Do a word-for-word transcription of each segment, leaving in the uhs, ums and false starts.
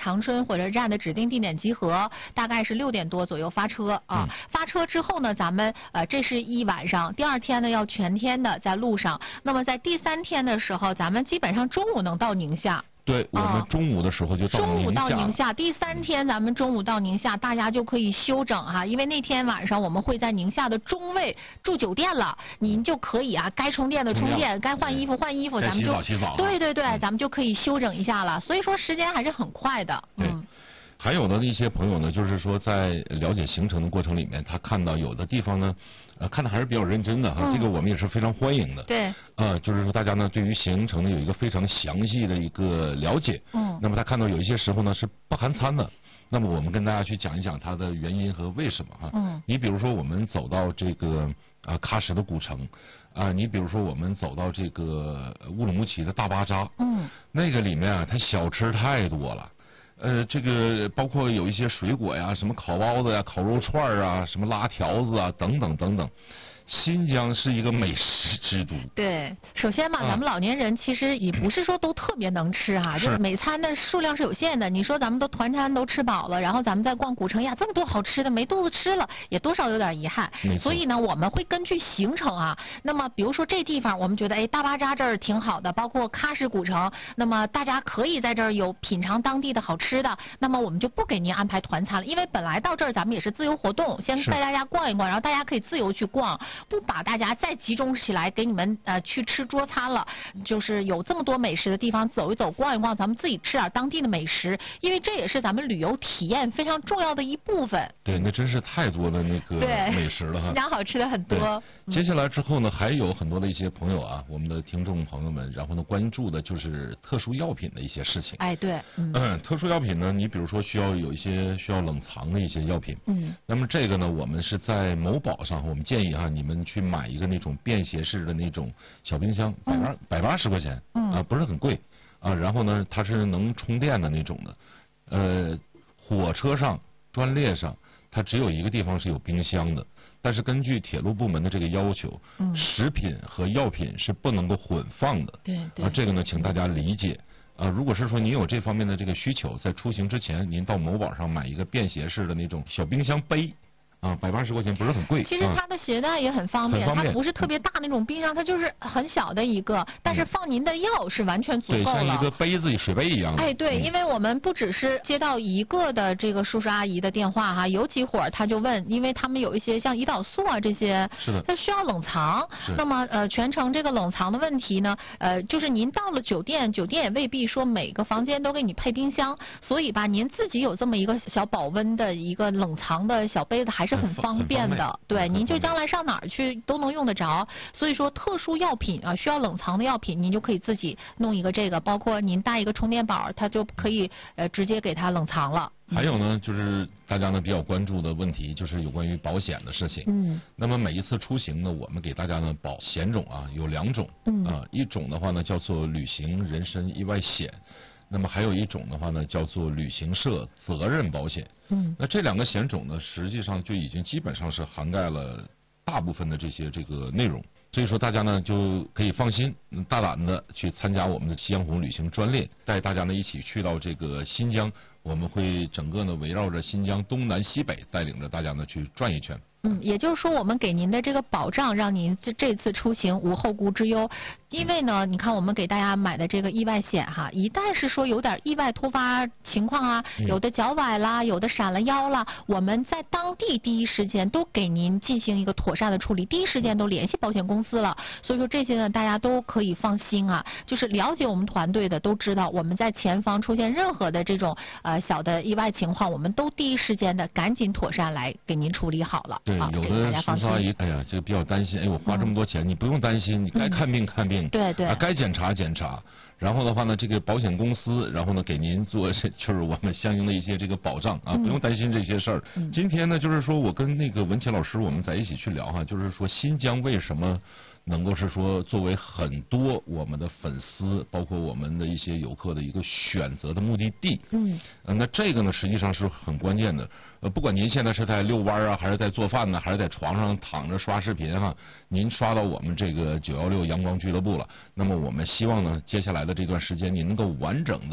长春火车站的指定地点集合，大概是六点多左右发车啊。嗯、发车之后呢，咱们呃这是一晚上，第二天呢要全天的在路上。那么在第三天的时候，咱们基本上中午能到宁夏。 对，我们中午的时候就到宁夏。中午到宁夏，第三天咱们中午到宁夏，大家就可以休整哈、啊，因为那天晚上我们会在宁夏的中卫住酒店了，您就可以啊，该充电的充电，该换衣服换衣服，咱们就洗澡洗澡。 对对对、 嗯， 咱们就可以休整一下了。所以说时间还是很快的。 对。 嗯。 还有的一些朋友呢，就是说在了解行程的过程里面，他看到有的地方呢，呃，看的还是比较认真的哈、嗯，这个我们也是非常欢迎的。 对。 呃，就是说大家呢对于行程呢有一个非常详细的一个了解。嗯。那么他看到有一些时候呢是不含餐的，那么我们跟大家去讲一讲它的原因和为什么哈。嗯。你比如说我们走到这个啊喀什的古城，啊，你比如说我们走到这个乌鲁木齐的大巴扎，嗯，那个里面啊，它小吃太多了。呃，这个包括有一些水果呀，什么烤包子呀、烤肉串啊，什么拉条子啊，等等等等。新疆是一个美食之都。 对，首先嘛，啊、咱们老年人其实也不是说都特别能吃哈、啊，就是每餐的数量是有限的。你说咱们都团餐都吃饱了，然后咱们再逛古城呀，这么多好吃的，没肚子吃了，也多少有点遗憾。所以呢，我们会根据行程啊，那么比如说这地方我们觉得哎大巴扎这儿挺好的，包括喀什古城，那么大家可以在这儿有品尝当地的好吃的，那么我们就不给您安排团餐了，因为本来到这儿咱们也是自由活动，先带大家逛一逛，然后大家可以自由去逛。不把大家再集中起来给你们呃去吃桌餐了，就是有这么多美食的地方走一走逛一逛，咱们自己吃点当地的美食，因为这也是咱们旅游体验非常重要的一部分。 对，那真是太多的那个美食了哈。 新疆好吃的很多。 接下来之后呢，还有很多的一些朋友啊，我们的听众朋友们，然后呢关注的就是特殊药品的一些事情。 哎，对， 嗯，嗯特殊药品呢，你比如说需要有一些需要冷藏的一些药品，嗯，那么这个呢，我们是在某宝上，我们建议哈你们去买一个那种便携式的那种小冰箱，百八百八十块钱，嗯啊，不是很贵啊。然后呢，它是能充电的那种的。呃，火车上、专列上，它只有一个地方是有冰箱的，但是根据铁路部门的这个要求，嗯，食品和药品是不能够混放的。 对对。 啊，这个呢，请大家理解。啊，如果是说您有这方面的这个需求，在出行之前，您到某宝上买一个便携式的那种小冰箱杯。啊，百八十块钱不是很贵。 其实它的携带也很方便， 嗯、 它不是特别大那种冰箱，它就是很小的一个，但是放您的药是完全足够了。 对，像一个杯子、水杯一样的。 哎，对，嗯、因为我们不只是接到一个的这个叔叔阿姨的电话哈，有几会儿他就问，因为他们有一些像胰岛素啊这些， 是的， 它需要冷藏。那么呃，全程这个冷藏的问题呢，呃，就是您到了酒店，酒店也未必说每个房间都给你配冰箱，所以吧，您自己有这么一个小保温的一个冷藏的小杯子，还是很方便的。的对，您就将来上哪儿去都能用得着。所以说，特殊药品啊，需要冷藏的药品，您就可以自己弄一个这个，包括您带一个充电宝，它就可以呃直接给它冷藏了。 还有呢，就是大家呢比较关注的问题，就是有关于保险的事情。嗯。那么每一次出行呢，我们给大家呢保险种啊有两种。嗯。啊，一种的话呢叫做旅行人身意外险。那么还有一种的话呢，叫做旅行社责任保险。嗯，那这两个险种呢，实际上就已经基本上是涵盖了大部分的这些这个内容。所以说大家呢就可以放心大胆的去参加我们的西洋红旅行专列，带大家呢一起去到这个新疆，我们会整个呢围绕着新疆东南西北，带领着大家呢去转一圈。 嗯，也就是说，我们给您的这个保障，让您这这次出行无后顾之忧。因为呢，你看我们给大家买的这个意外险哈，一旦是说有点意外突发情况啊，有的脚崴啦，有的闪了腰啦，我们在当地第一时间都给您进行一个妥善的处理，第一时间都联系保险公司了。所以说这些呢，大家都可以放心啊。就是了解我们团队的都知道，我们在前方出现任何的这种呃小的意外情况，我们都第一时间的赶紧妥善来给您处理好了。 对，有的叔叔阿姨，哎呀，这个比较担心，哎，我花这么多钱，嗯、你不用担心，你该看病看病， 嗯、对对， 啊，该检查检查。然后的话呢，这个保险公司，然后呢给您做就是我们相应的一些这个保障啊，不用担心这些事儿。嗯、今天呢，就是说我跟那个文琪老师我们在一起去聊哈，就是说新疆为什么能够是说作为很多我们的粉丝，包括我们的一些游客的一个选择的目的地。嗯，呃、那这个呢实际上是很关键的。呃，不管您现在是在遛弯啊，还是在做饭呢，还是在床上躺着刷视频哈，您刷到我们这个九一六阳光俱乐部了。那么我们希望呢，接下来的这段时间，您能够完整的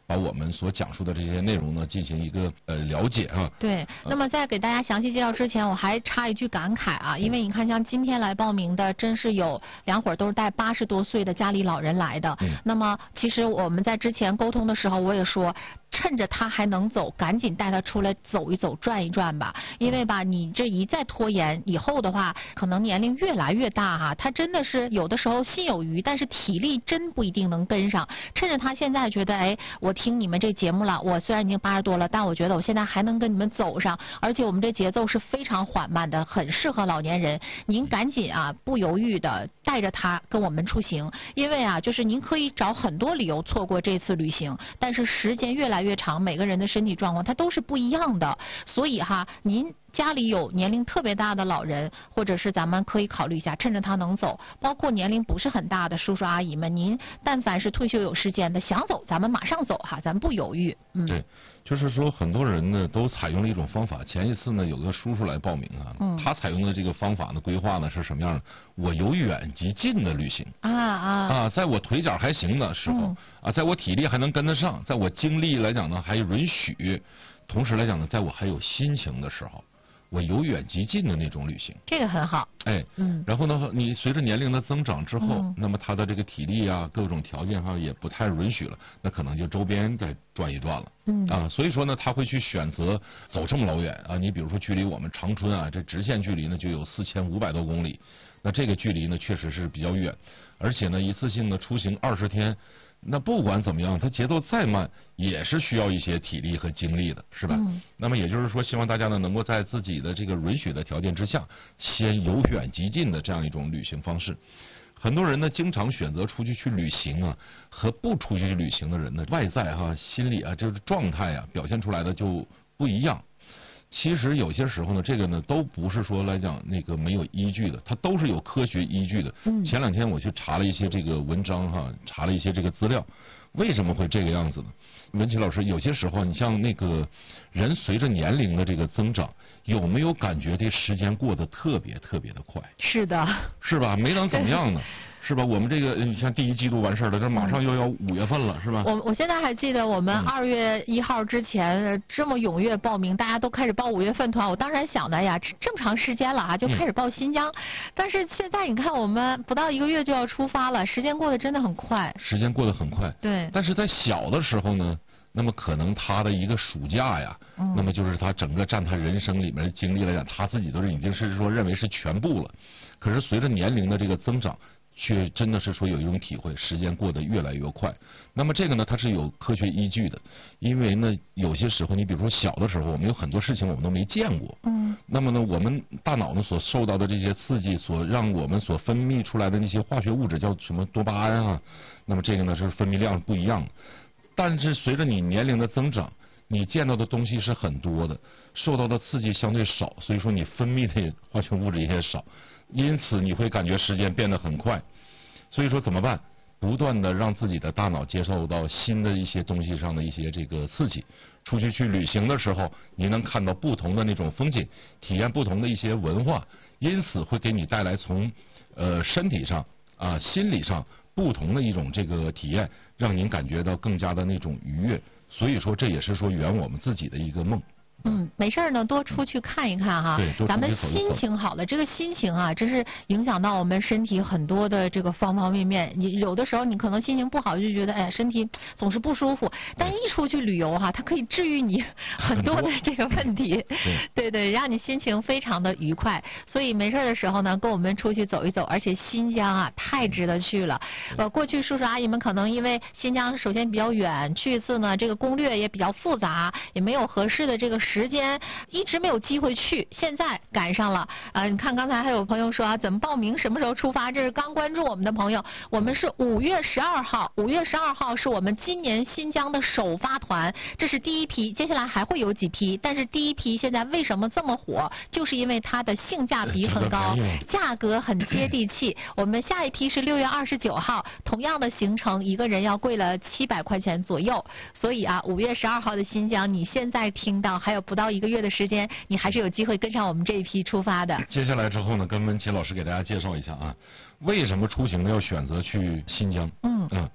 把我们所讲述的这些内容呢进行一个呃了解啊。 对，那么在给大家详细介绍之前，我还插一句感慨啊，因为你看像今天来报名的，真是有两伙都是带八十多岁的家里老人来的。嗯。那么其实我们在之前沟通的时候，我也说，趁着他还能走，赶紧带他出来走一走、转一转吧。因为吧，你这一再拖延，以后的话，可能年龄越来越大哈、啊，他真的是有的时候心有余，但是体力真不一定能跟上。趁着他现在觉得，哎，我听你们这节目了，我虽然已经八十多了，但我觉得我现在还能跟你们走上，而且我们这节奏是非常缓慢的，很适合老年人。您赶紧啊，不犹豫的带着他跟我们出行，因为啊，就是您可以找很多理由错过这次旅行，但是时间越来越长，每个人的身体状况它都是不一样的，所以哈，您家里有年龄特别大的老人，或者是咱们可以考虑一下，趁着他能走，包括年龄不是很大的叔叔阿姨们，您但凡是退休有时间的，想走咱们马上走哈，咱们不犹豫。嗯， 对，就是说很多人呢都采用了一种方法。前一次呢有个叔叔来报名啊，嗯、他采用的这个方法呢规划呢是什么样的？我由远及近的旅行啊啊啊，在我腿脚还行的时候、嗯、啊，在我体力还能跟得上，在我精力来讲呢还允许，同时来讲呢，在我还有心情的时候。我由远及近的那种旅行， 这个很好。 哎，嗯，然后呢，你随着年龄的增长之后，嗯、那么他的这个体力啊，各种条件哈也不太允许了，那可能就周边再转一转了。嗯啊，所以说呢，他会去选择走这么老远啊。你比如说，距离我们长春啊，这直线距离呢就有四千五百多公里，那这个距离呢确实是比较远，而且呢一次性的出行二十天。那不管怎么样，它节奏再慢，也是需要一些体力和精力的，是吧？嗯。那么也就是说，希望大家呢能够在自己的这个允许的条件之下，先由远及近的这样一种旅行方式。很多人呢经常选择出去去旅行啊，和不出去旅行的人呢，外在哈、啊、心理啊这个状态啊表现出来的就不一样。其实有些时候呢，这个呢都不是说来讲那个没有依据的，它都是有科学依据的。嗯。前两天我去查了一些这个文章哈，查了一些这个资料，为什么会这个样子呢？文琪老师，有些时候你像那个人随着年龄的这个增长，有没有感觉这时间过得特别特别的快？ 是的。 是吧？没能怎么样呢？是吧？我们这个你像第一季度完事儿了，这马上又要五月份了，是吧？ 我我现在还记得我们二月一号之前这么踊跃报名，大家都开始报五月份团。我当然想的呀，这么长时间了啊，就开始报新疆。嗯、但是现在你看，我们不到一个月就要出发了，时间过得真的很快。 时间过得很快。 对。 但是在小的时候呢，那么可能他的一个暑假呀，嗯、那么就是他整个占他人生里面的经历来讲，他自己都是已经是说认为是全部了。可是随着年龄的这个增长，却真的是说有一种体会，时间过得越来越快。那么这个呢，它是有科学依据的，因为呢，有些时候你比如说小的时候，我们有很多事情我们都没见过。嗯。那么呢，我们大脑呢所受到的这些刺激，所让我们所分泌出来的那些化学物质叫什么多巴胺啊，那么这个呢是分泌量不一样的。但是随着你年龄的增长，你见到的东西是很多的，受到的刺激相对少，所以说你分泌的化学物质也少。因此你会感觉时间变得很快，所以说怎么办？不断的让自己的大脑接受到新的一些东西上的一些这个刺激。出去去旅行的时候，你能看到不同的那种风景，体验不同的一些文化，因此会给你带来从呃身体上啊心理上不同的一种这个体验，让您感觉到更加的那种愉悦。所以说这也是说圆我们自己的一个梦。 嗯，没事儿呢，多出去看一看哈。 对， 咱们心情好了，这个心情啊，真是影响到我们身体很多的这个方方面面。你有的时候你可能心情不好，就觉得哎身体总是不舒服，但一出去旅游哈，它可以治愈你很多的这个问题。对对，让你心情非常的愉快。所以没事的时候呢，跟我们出去走一走，而且新疆啊太值得去了。呃，过去叔叔阿姨们可能因为新疆首先比较远，其次呢这个攻略也比较复杂，也没有合适的这个时间，一直没有机会去，现在赶上了。呃，你看刚才还有朋友说啊，怎么报名，什么时候出发？这是刚关注我们的朋友，我们是五月十二号，五月十二号是我们今年新疆的首发团，这是第一批，接下来还会有几批，但是第一批现在为什么这么火，就是因为它的性价比很高，价格很接地气。我们下一批是六月二十九号，同样的行程，一个人要贵了七百块钱左右，所以啊，五月十二号的新疆，你现在听到还有不到一个月的时间，你还是有机会跟上我们这一批出发的。 接下来之后呢，跟文琪老师给大家介绍一下啊，为什么出行呢要选择去新疆？嗯嗯，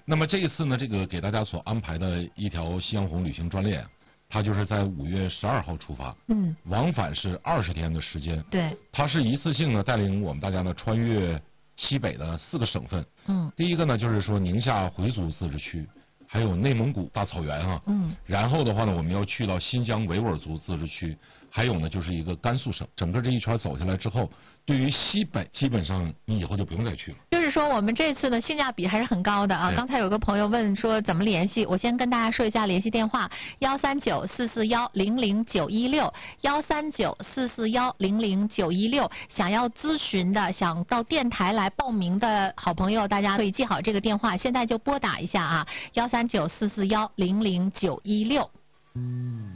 那么这一次呢，这个给大家所安排的一条夕阳红旅行专列，它就是在五月十二号出发，嗯，往返是二十天的时间， 对， 它是一次性的带领我们大家呢穿越西北的四个省份，嗯，第一个呢就是说宁夏回族自治区。还有内蒙古大草原啊，嗯，然后的话呢，我们要去到新疆维吾尔族自治区，还有呢就是一个甘肃省。整个这一圈走下来之后，对于西北基本上你以后就不用再去了。 就是说我们这次的性价比还是很高的啊。刚才有个朋友问说怎么联系，我先跟大家说一下联系电话：幺三九四四幺零零九一六，幺三九四四幺零零九一六。想要咨询的、想到电台来报名的好朋友，大家可以记好这个电话，现在就拨打一下啊，幺三九四四幺零零九一六。嗯。